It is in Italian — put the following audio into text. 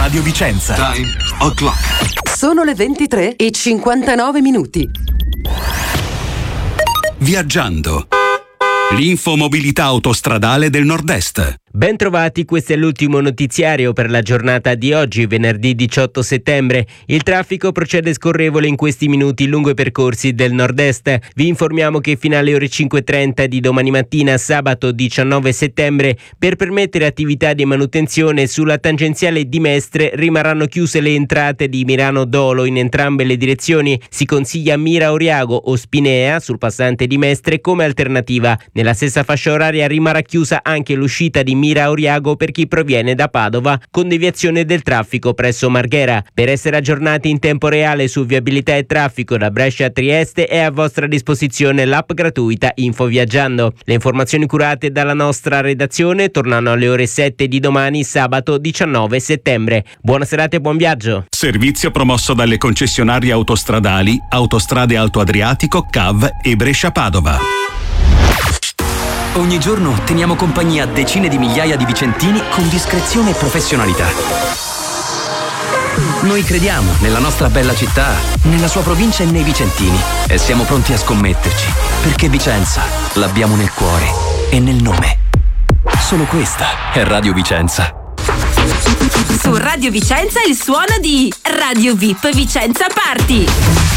Radio Vicenza. Time o'clock. Sono le 23:59. Viaggiando. L'infomobilità autostradale del Nord-Est. Ben trovati, questo è l'ultimo notiziario per la giornata di oggi, venerdì 18 settembre. Il traffico procede scorrevole in questi minuti lungo i percorsi del Nord-Est. Vi informiamo che fino alle ore 5:30 di domani mattina, sabato 19 settembre, per permettere attività di manutenzione sulla tangenziale di Mestre rimarranno chiuse le entrate di Mirano Dolo in entrambe le direzioni. Si consiglia Mira Oriago o Spinea sul passante di Mestre come alternativa. Nella stessa fascia oraria rimarrà chiusa anche l'uscita di Mira Oriago per chi proviene da Padova, con deviazione del traffico presso Marghera. Per essere aggiornati in tempo reale su viabilità e traffico da Brescia a Trieste è a vostra disposizione l'app gratuita Info Viaggiando. Le informazioni curate dalla nostra redazione tornano alle ore 7 di domani, sabato 19 settembre. Buona serata e buon viaggio. Servizio promosso dalle concessionarie autostradali Autostrade Alto Adriatico, CAV e Brescia Padova. Ogni giorno teniamo compagnia a decine di migliaia di vicentini con discrezione e professionalità. Noi crediamo nella nostra bella città, nella sua provincia e nei vicentini e siamo pronti a scommetterci, perché Vicenza l'abbiamo nel cuore e nel nome. Solo questa è Radio Vicenza. Su Radio Vicenza il suono di Radio VIP Vicenza Party.